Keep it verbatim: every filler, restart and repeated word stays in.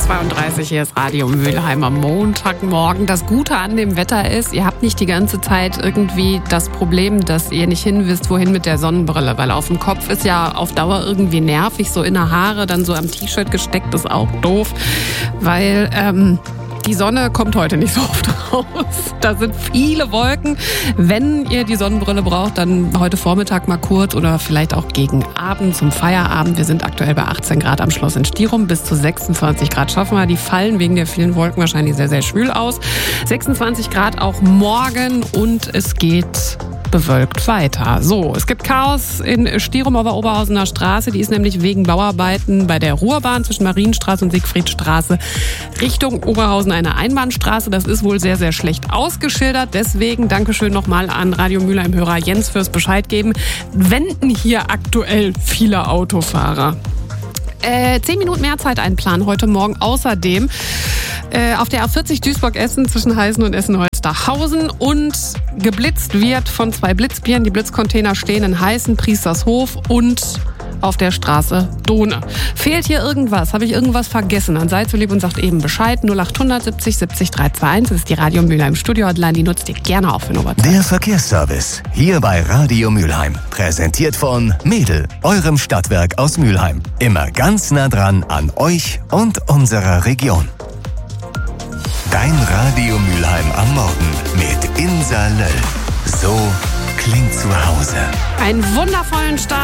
zweiunddreißig, hier ist Radio Mülheim am Montagmorgen. Das Gute an dem Wetter ist, ihr habt nicht die ganze Zeit irgendwie das Problem, dass ihr nicht hin wisst, wohin mit der Sonnenbrille. Weil auf dem Kopf ist ja auf Dauer irgendwie nervig, so in der Haare, dann so am T-Shirt gesteckt, ist auch doof. Weil ähm, die Sonne kommt heute nicht so oft raus. Da sind viele Wolken. Wenn ihr die Sonnenbrille braucht, dann heute Vormittag mal kurz oder vielleicht auch gegen Abend zum Feierabend. Wir sind aktuell bei achtzehn Grad am Schloss in Stirum. Bis zu sechsundzwanzig Grad schaffen wir. Die fallen wegen der vielen Wolken wahrscheinlich sehr, sehr schwül aus. sechsundzwanzig Grad auch morgen und es geht bewölkt weiter. So, es gibt Chaos in Stirum auf der Oberhausener Straße. Die ist nämlich wegen Bauarbeiten bei der Ruhrbahn zwischen Marienstraße und Siegfriedstraße Richtung Oberhausen eine Einbahnstraße. Das ist wohl sehr, sehr schlecht ausgeschildert. Deswegen Dankeschön nochmal an Radio Mülheim-Hörer Jens fürs Bescheid geben. Wenden hier aktuell viele Autofahrer. Äh, zehn Minuten mehr Zeit einplanen heute Morgen. Außerdem äh, auf der A vierzig Duisburg-Essen zwischen Heißen und Essen-Holsterhausen und geblitzt wird von zwei Blitzbieren. Die Blitzcontainer stehen in Heißen, Priestershof und auf der Straße Dohne. Fehlt hier irgendwas? Habe ich irgendwas vergessen? Dann seid so lieb und sagt eben Bescheid. null acht siebzig siebzig drei zwei eins. Das ist die Radio Mülheim Studio Hotline. Die nutzt ihr gerne auch für Norbert. Der Verkehrsservice. Hier bei Radio Mülheim. Präsentiert von Mädel, eurem Stadtwerk aus Mülheim. Immer ganz nah dran an euch und unserer Region. Dein Radio Mülheim am Morgen mit Insa Löll. So klingt zu Hause. Einen wundervollen Start.